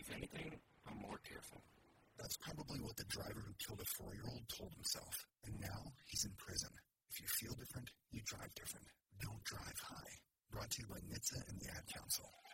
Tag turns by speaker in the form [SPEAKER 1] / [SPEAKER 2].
[SPEAKER 1] If anything, I'm more careful.
[SPEAKER 2] That's probably what the driver who killed a 4-year-old told himself. And now he's in prison. If you feel different, you drive different. Don't drive high. Brought to you by NHTSA and the Ad Council.